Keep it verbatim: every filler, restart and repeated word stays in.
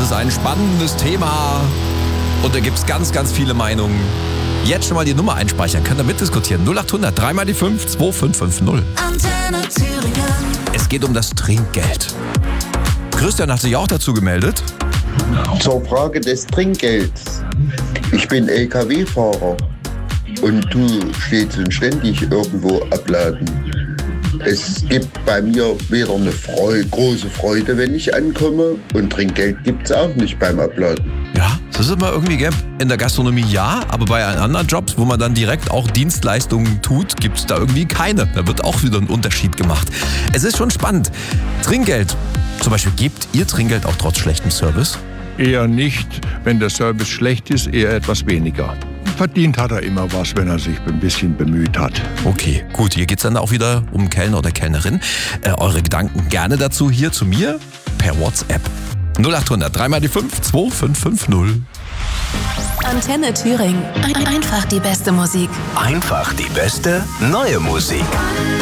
ist ein spannendes Thema und da gibt es ganz, ganz viele Meinungen. Jetzt schon mal die Nummer einspeichern, könnt ihr mitdiskutieren. null acht hundert, drei mal die fünf, zwei fünf fünf null. Antenne Thüringen. Es geht um das Trinkgeld. Christian hat sich auch dazu gemeldet. Zur Frage des Trinkgelds. Ich bin L K W-Fahrer und du stets und ständig irgendwo abladen. Es gibt bei mir weder eine Freude, große Freude, wenn ich ankomme, und Trinkgeld gibt es auch nicht beim Abladen. Ja, das ist immer irgendwie, gell? In der Gastronomie ja, aber bei anderen Jobs, wo man dann direkt auch Dienstleistungen tut, gibt es da irgendwie keine. Da wird auch wieder ein Unterschied gemacht. Es ist schon spannend. Trinkgeld. Zum Beispiel, gebt ihr Trinkgeld auch trotz schlechtem Service? Eher nicht. Wenn der Service schlecht ist, eher etwas weniger. Verdient hat er immer was, wenn er sich ein bisschen bemüht hat. Okay, gut. Hier geht es dann auch wieder um Kellner oder Kellnerin. Äh, eure Gedanken gerne dazu hier zu mir per WhatsApp. null acht hundert, drei mal die fünf, zwei fünf fünf null. Antenne Thüringen. Ein- Einfach die beste Musik. Einfach die beste neue Musik.